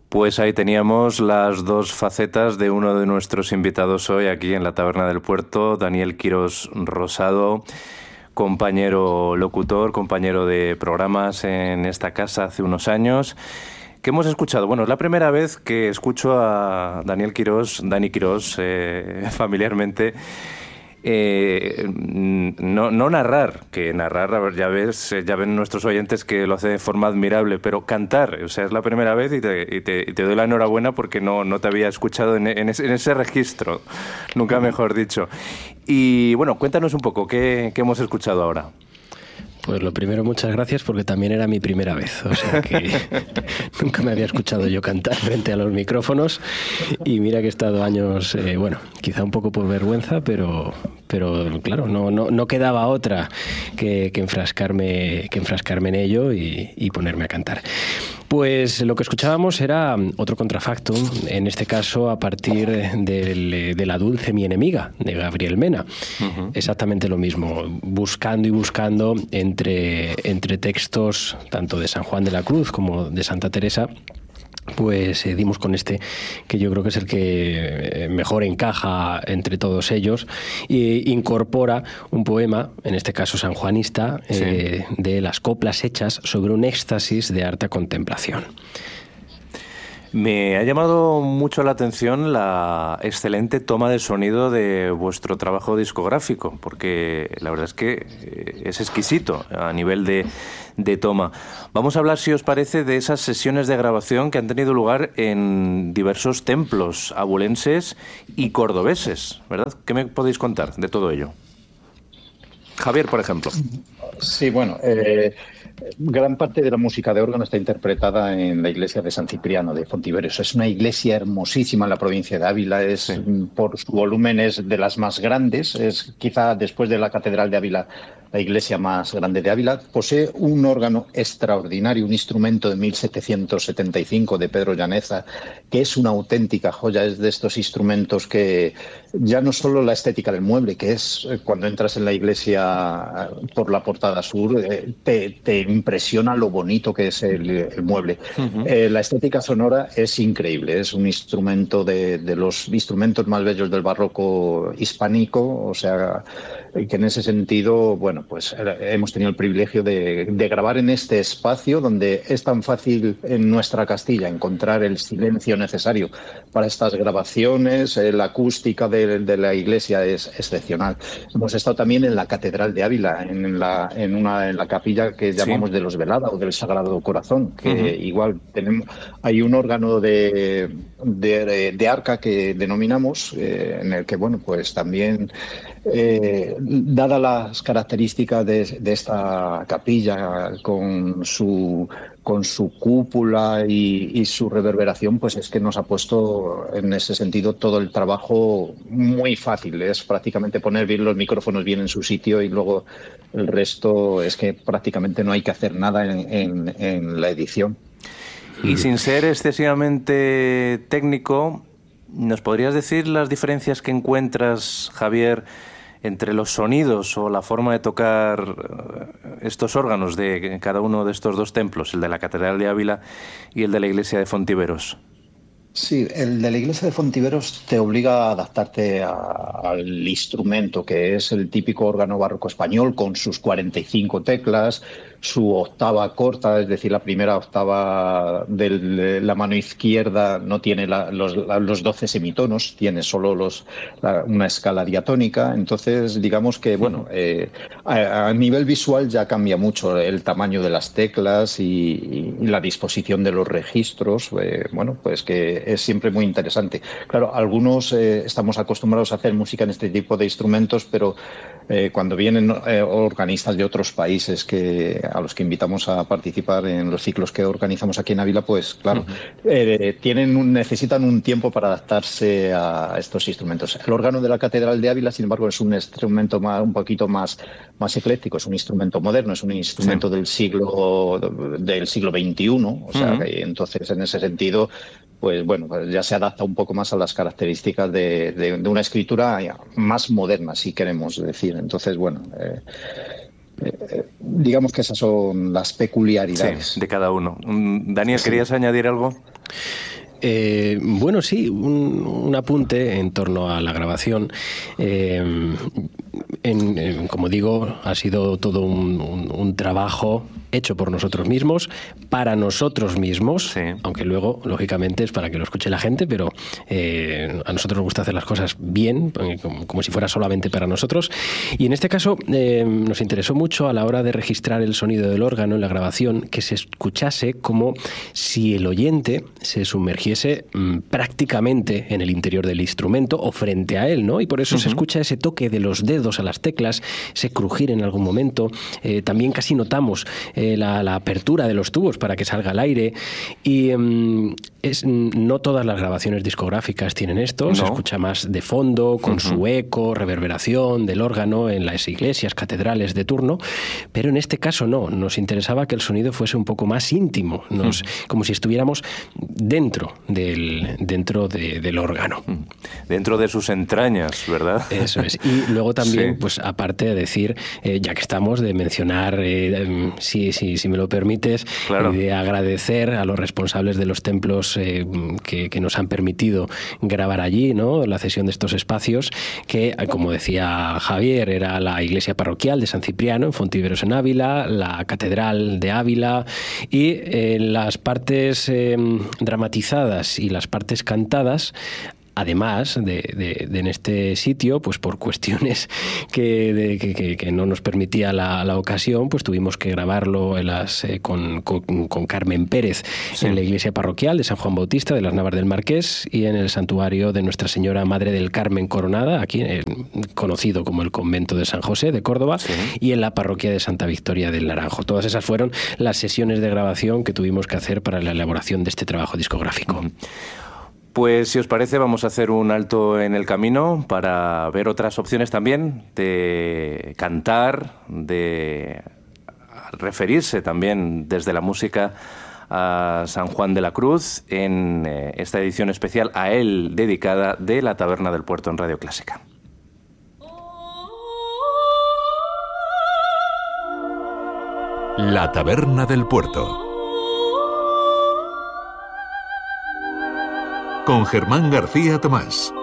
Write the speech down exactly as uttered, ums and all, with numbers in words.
Pues ahí teníamos las dos facetas de uno de nuestros invitados hoy aquí en la Taberna del Puerto, Daniel Quirós Rosado, compañero locutor, compañero de programas en esta casa hace unos años. ¿Qué hemos escuchado? Bueno, es la primera vez que escucho a Daniel Quirós, Dani Quirós, eh, familiarmente, eh, no, no narrar, que narrar, a ver, ya ves, ya ven nuestros oyentes que lo hace de forma admirable, pero cantar, o sea, es la primera vez y te, y te, y te doy la enhorabuena porque no, no te había escuchado en, en, ese, en ese registro, nunca mejor dicho. Y bueno, cuéntanos un poco, ¿qué, qué hemos escuchado ahora? Pues lo primero, muchas gracias, porque también era mi primera vez, o sea que nunca me había escuchado yo cantar frente a los micrófonos y mira que he estado años, eh, bueno, quizá un poco por vergüenza, pero, pero claro, no, no, no quedaba otra que, que, enfrascarme, que enfrascarme en ello y, y ponerme a cantar. Pues lo que escuchábamos era otro contrafactum, en este caso a partir del, de La dulce mi enemiga, de Gabriel Mena. Uh-huh. Exactamente lo mismo, buscando y buscando entre, entre textos tanto de San Juan de la Cruz como de Santa Teresa, pues eh, dimos con este, que yo creo que es el que mejor encaja entre todos ellos, e incorpora un poema, en este caso sanjuanista, sí. eh, de las coplas hechas sobre un éxtasis de harta contemplación. Me ha llamado mucho la atención la excelente toma de sonido de vuestro trabajo discográfico, porque la verdad es que es exquisito a nivel de, de toma. Vamos a hablar, si os parece, de esas sesiones de grabación que han tenido lugar en diversos templos abulenses y cordobeses, ¿verdad? ¿Qué me podéis contar de todo ello? Javier, por ejemplo. Sí, bueno, eh, gran parte de la música de órgano está interpretada en la iglesia de San Cipriano de Fontiveros. Es una iglesia hermosísima en la provincia de Ávila. Es, sí. Por su volumen es de las más grandes. Es quizá después de la Catedral de Ávila la iglesia más grande de Ávila. Posee un órgano extraordinario, un instrumento de mil setecientos setenta y cinco de Pedro Llaneza, que es una auténtica joya. Es de estos instrumentos que ya no solo la estética del mueble, que es cuando entras en la iglesia por la portada sur, te, te impresiona lo bonito que es el, el mueble. Uh-huh. Eh, la estética sonora es increíble. Es un instrumento de, de los instrumentos más bellos del barroco hispánico, o sea, que en ese sentido, bueno, pues hemos tenido el privilegio de, de grabar en este espacio donde es tan fácil en nuestra Castilla encontrar el silencio necesario para estas grabaciones. La acústica de, de la iglesia es excepcional. Hemos estado también en la Catedral de Ávila, en la, en una, en la capilla que llamamos sí. de los Velada o del Sagrado Corazón, que uh-huh. igual tenemos, hay un órgano de, de, de arca que denominamos, eh, en el que, bueno, pues también, eh, dadas las características de, de esta capilla con su con su cúpula y, y su reverberación, pues es que nos ha puesto en ese sentido todo el trabajo muy fácil. Es prácticamente poner bien los micrófonos bien en su sitio y luego el resto es que prácticamente no hay que hacer nada en, en, en la edición. Y sin ser excesivamente técnico, ¿nos podrías decir las diferencias que encuentras, Javier, entre los sonidos o la forma de tocar estos órganos de cada uno de estos dos templos, el de la Catedral de Ávila y el de la iglesia de Fontiveros? Sí, el de la iglesia de Fontiveros te obliga a adaptarte a, al instrumento, que es el típico órgano barroco español con sus cuarenta y cinco teclas, su octava corta, es decir, la primera octava de la mano izquierda no tiene la, los, la, los doce semitonos, tiene solo los, la, una escala diatónica. Entonces, digamos que, bueno, eh, a, a nivel visual ya cambia mucho el tamaño de las teclas y, y la disposición de los registros, eh, bueno, pues que es siempre muy interesante. Claro, algunos eh, estamos acostumbrados a hacer música en este tipo de instrumentos, pero eh, cuando vienen eh, organistas de otros países que a los que invitamos a participar en los ciclos que organizamos aquí en Ávila, pues claro, uh-huh. eh, tienen un, necesitan un tiempo para adaptarse a estos instrumentos. El órgano de la Catedral de Ávila, sin embargo, es un instrumento más, un poquito más, más ecléctico, es un instrumento moderno, es un instrumento sí. del siglo del siglo veintiuno, o sea, uh-huh. que, entonces en ese sentido, pues bueno, pues ya se adapta un poco más a las características de, de, de una escritura más moderna, si queremos decir. Entonces, bueno, eh, eh, digamos que esas son las peculiaridades. Sí, de cada uno. Daniel, ¿querías sí. añadir algo? Eh, bueno, sí, un, un apunte en torno a la grabación. Eh, en, en, como digo, ha sido todo un, un, un trabajo hecho por nosotros mismos, para nosotros mismos, sí. Aunque luego, lógicamente, es para que lo escuche la gente, pero eh, a nosotros nos gusta hacer las cosas bien, como, como si fuera solamente para nosotros. Y en este caso eh, nos interesó mucho a la hora de registrar el sonido del órgano en la grabación, que se escuchase como si el oyente se sumergiese mmm, prácticamente en el interior del instrumento o frente a él, ¿no? Y por eso uh-huh. se escucha ese toque de los dedos a las teclas, ese crujir en algún momento. Eh, también casi notamos eh, la, la apertura de los tubos para que salga el aire. Y um, es, no todas las grabaciones discográficas tienen esto. No. Se escucha más de fondo, con uh-huh. su eco, reverberación del órgano en las iglesias, catedrales de turno. Pero en este caso no. Nos interesaba que el sonido fuese un poco más íntimo, nos, uh-huh. como si estuviéramos dentro del, dentro de, del órgano. Dentro de sus entrañas, ¿verdad? Eso es. Y luego también, sí. pues aparte de decir, eh, ya que estamos, de mencionar, eh, si, si, si me lo permites, claro. de agradecer a los responsables de los templos eh, que, que nos han permitido grabar allí, ¿no? La cesión de estos espacios, que, como decía Javier, era la iglesia parroquial de San Cipriano, en Fontiveros en Ávila, la catedral de Ávila, y eh, las partes eh, dramatizadas y las partes cantadas, además de, de, de en este sitio, pues por cuestiones que, de, que, que no nos permitía la, la ocasión, pues tuvimos que grabarlo en las, eh, con, con, con Carmen Pérez, sí. en la iglesia parroquial de San Juan Bautista de las Navas del Marqués y en el santuario de Nuestra Señora Madre del Carmen Coronada, aquí eh, conocido como el convento de San José de Córdoba, sí. y en la parroquia de Santa Victoria del Naranjo. Todas esas fueron las sesiones de grabación que tuvimos que hacer para la elaboración de este trabajo discográfico. Mm. Pues si os parece vamos a hacer un alto en el camino para ver otras opciones también de cantar, de referirse también desde la música a San Juan de la Cruz en esta edición especial a él dedicada de La Taberna del Puerto en Radio Clásica. La Taberna del Puerto, con Germán García Tomás.